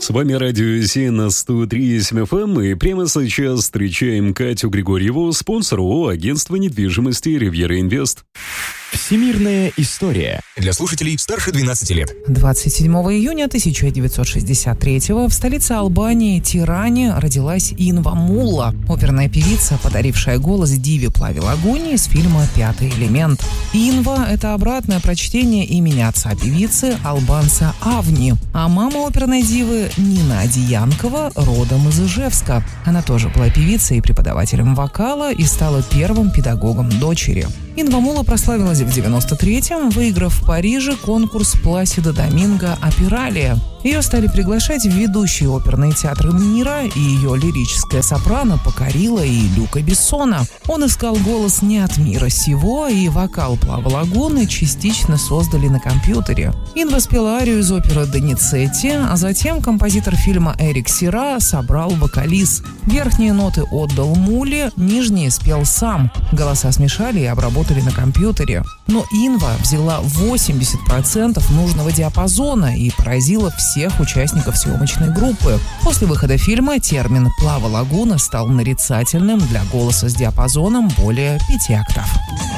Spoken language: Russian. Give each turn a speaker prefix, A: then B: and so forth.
A: С вами Радио Зи на 103.7 FM, и прямо сейчас встречаем Катю Григорьеву, спонсор ООО «Агентство недвижимости Ривьера Инвест».
B: Всемирная история для слушателей старше 12 лет.
C: 27 июня 1963 в столице Албании, Тиране, родилась Инва Мулла, оперная певица, подарившая голос Диве Плаве-Лагуни из фильма «Пятый элемент». Инва – это обратное прочтение имени отца певицы, албанца Авни, а мама оперной дивы Нина Одиянкова родом из Ижевска. Она тоже была певицей и преподавателем вокала и стала первым педагогом дочери. Инва Мулла прославилась в 93-м, выиграв в Париже конкурс Пласидо Доминго «Опералия». Ее стали приглашать в ведущие оперные театры мира, и ее лирическая сопрано покорила и Люка Бессона. Он искал голос не от мира сего, и вокал Плаве-Лагуны частично создали на компьютере. Инва спела арию из оперы «Доницетти», а затем композитор фильма Эрик Сира собрал вокализ. Верхние ноты отдал Мулле, нижние спел сам. Голоса смешали и обработали на компьютере. Но Инва взяла 80% нужного диапазона и поразила всех участников съемочной группы. После выхода фильма термин «Плаве-Лагуна» стал нарицательным для голоса с диапазоном более 5 октав.